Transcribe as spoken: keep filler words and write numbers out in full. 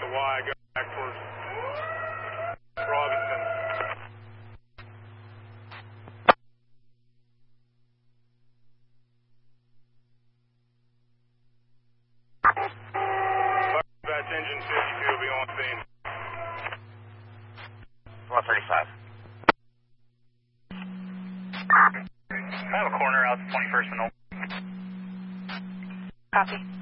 the Y, go back towards Robinson. That's engine fifty-two will be on scene. one thirty-five. I have a corner out to twenty-first and Copy.